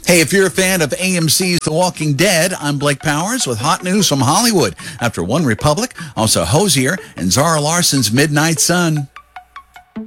Hey, if you're a fan of AMC's The Walking Dead, I'm Blake Powers with hot news from Hollywood. After One Republic, also Hosier and Zara Larson's Midnight Sun.